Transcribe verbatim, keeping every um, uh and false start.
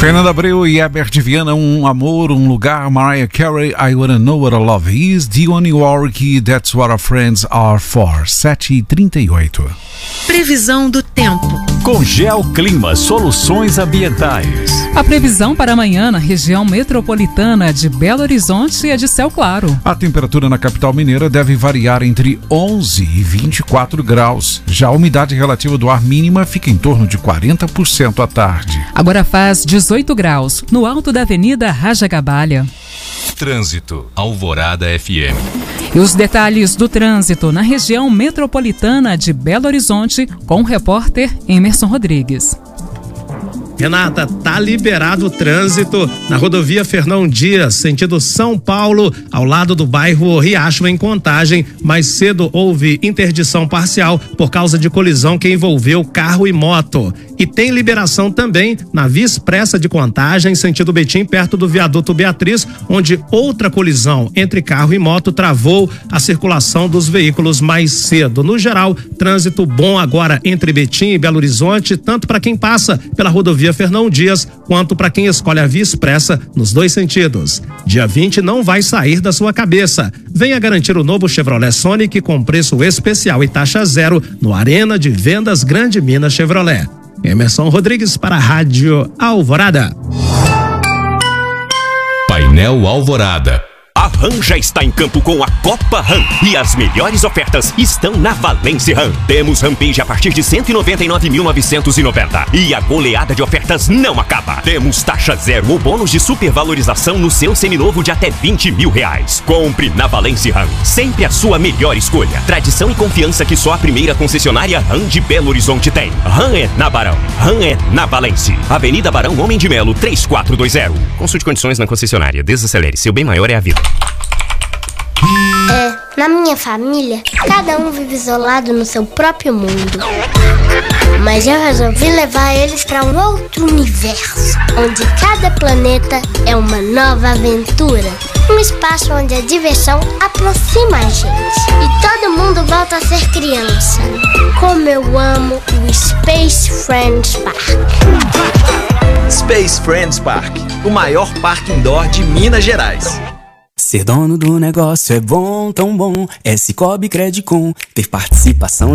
Fernanda Abreu e Herbert Viana, Um Amor, Um Lugar. Mariah Carey, I Wanna Know What a Love Is. Dionne Warwick, That's What Our Friends Are For. sete e trinta e oito. Previsão do tempo. Com Geoclima Soluções Ambientais. A previsão para amanhã na região metropolitana de Belo Horizonte é de céu claro. A temperatura na capital mineira deve variar entre onze e vinte e quatro graus. Já a umidade relativa do ar mínima fica em torno de quarenta por cento à tarde. Agora faz dezoito graus, no alto da Avenida Rajagabalha. Trânsito, Alvorada F M. E os detalhes do trânsito na região metropolitana de Belo Horizonte com o repórter Emerson Rodrigues. Renata, tá liberado o trânsito na rodovia Fernão Dias, sentido São Paulo, ao lado do bairro Riacho, em Contagem. Mais cedo houve interdição parcial por causa de colisão que envolveu carro e moto. E tem liberação também na Via Expressa de Contagem, sentido Betim, perto do viaduto Beatriz, onde outra colisão entre carro e moto travou a circulação dos veículos mais cedo. No geral, trânsito bom agora entre Betim e Belo Horizonte, tanto para quem passa pela rodovia Fernão Dias, quanto para quem escolhe a Via Expressa nos dois sentidos. Dia vinte não vai sair da sua cabeça. Venha garantir o novo Chevrolet Sonic com preço especial e taxa zero no Arena de Vendas Grande Minas Chevrolet. Emerson Rodrigues para a Rádio Alvorada. Painel Alvorada. A RAM já está em campo com a Copa RAM e as melhores ofertas estão na Valência RAM. Temos Rampage a partir de cento e noventa e nove mil novecentos e noventa e a goleada de ofertas não acaba. Temos taxa zero ou bônus de supervalorização no seu seminovo de até vinte mil reais. Compre na Valência RAM, sempre a sua melhor escolha. Tradição e confiança que só a primeira concessionária RAM de Belo Horizonte tem. RAM é na Barão, RAM é na Valência. Avenida Barão Homem de Melo, três quatro dois zero. Consulte condições na concessionária. Desacelere, seu bem maior é a vida. É, na minha família, cada um vive isolado no seu próprio mundo. Mas eu resolvi levar eles para um outro universo, onde cada planeta é uma nova aventura. Um espaço onde a diversão aproxima a gente e todo mundo volta a ser criança. Como eu amo o Space Friends Park. Space Friends Park, o maior parque indoor de Minas Gerais. Ser dono do negócio é bom, tão bom. É Cicobi Credicom, ter participação